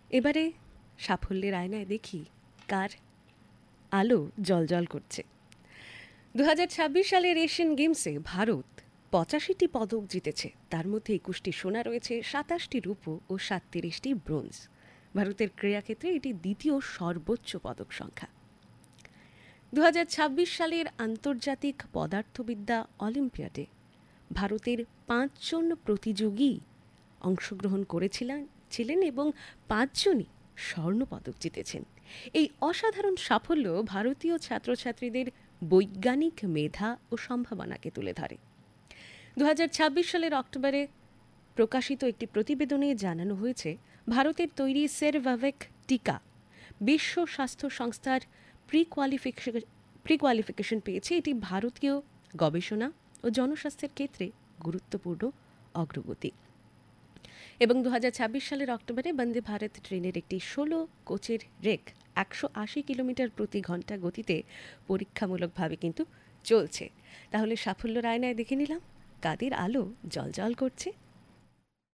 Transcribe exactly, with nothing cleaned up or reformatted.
এবারে সাফল্যের আয়নায় দেখি কার আলো জ্বলজ্বল করছে। দু হাজার ছাব্বিশ সালের এশিয়ান গেমসে ভারত পঁচাশিটি পদক জিতেছে, তার মধ্যে একুশটি সোনা রয়েছে, সাতাশটি রূপো ও সাতত্রিশটি ব্রোঞ্জ। ভারতের ক্রীড়াক্ষেত্রে এটি দ্বিতীয় সর্বোচ্চ পদক সংখ্যা। দু হাজার ছাব্বিশ সালের আন্তর্জাতিক পদার্থবিদ্যা অলিম্পিয়াডে ভারতের পাঁচজন প্রতিযোগী অংশগ্রহণ করেছিলেন ছিলেন এবং পাঁচজনই স্বর্ণপদক জিতেছেন। এই অসাধারণ সাফল্য ভারতীয় ছাত্রছাত্রীদের বৈজ্ঞানিক মেধা ও সম্ভাবনাকে তুলে ধরে। দু হাজার ছাব্বিশ সালের অক্টোবরে প্রকাশিত একটি প্রতিবেদনে জানানো হয়েছে, ভারতের তৈরি সেরভাভেক টিকা বিশ্ব স্বাস্থ্য সংস্থার প্রি কোয়ালিফিকেশন প্রি কোয়ালিফিকেশন পেয়েছে। এটি ভারতীয় গবেষণা ও জনস্বাস্থ্যের ক্ষেত্রে গুরুত্বপূর্ণ অগ্রগতি। এবং দু হাজার ছাব্বিশ সালের অক্টোবরে বন্দে ভারত ট্রেনের একটি ষোলো কোচের রেক একশো আশি কিলোমিটার প্রতি ঘন্টা গতিতে পরীক্ষামূলকভাবে কিন্তু চলছে। তাহলে সাফল্যের আয়নায় দেখে নিলাম কাদের আলো জ্বলজ্বল করছে।